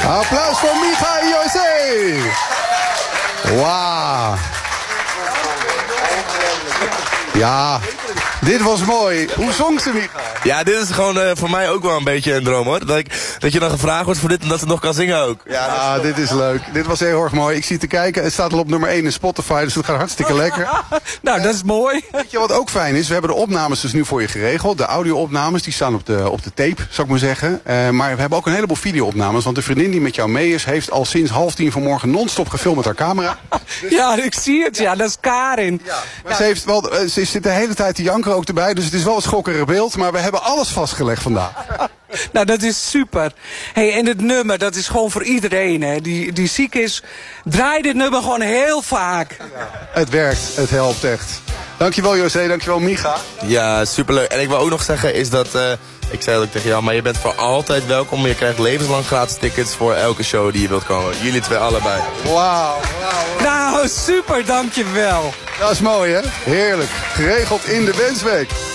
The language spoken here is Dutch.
Applaus voor Micha en José. Wauw. Ja, dit was mooi. Hoe zong ze, Micha? Ja, dit is gewoon voor mij ook wel een beetje een droom, hoor. Dat je dan gevraagd wordt voor dit en dat ze nog kan zingen ook. Ja, dit is leuk. Dit was heel erg mooi. Ik zie te kijken. Het staat al op nummer 1 in Spotify, dus het gaat hartstikke lekker. Nou, dat is mooi. Weet je wat ook fijn is? We hebben de opnames dus nu voor je geregeld. De audio-opnames, die staan op de tape, zou ik maar zeggen. Maar we hebben ook een heleboel video-opnames. Want de vriendin die met jou mee is, heeft al sinds 9:30 vanmorgen non-stop gefilmd met haar camera. Ja, ik zie het. Ja, dat is Karin. Ja. Maar ze zit de hele tijd te janken ook erbij. Dus het is wel een schokkerig beeld. Maar we hebben alles vastgelegd vandaag. Nou, dat is super. Hey, en het nummer, dat is gewoon voor iedereen, hè, die ziek is. Draai dit nummer gewoon heel vaak. Ja. Het werkt, het helpt echt. Dankjewel José, dankjewel Micha. Ja, superleuk. En ik wil ook nog zeggen is dat... ik zei dat ook tegen jou, maar je bent voor altijd welkom. Je krijgt levenslang gratis tickets voor elke show die je wilt komen. Jullie twee allebei. Wauw. Nou, super, dankjewel. Dat is mooi, hè? Heerlijk. Geregeld in de Wensweek.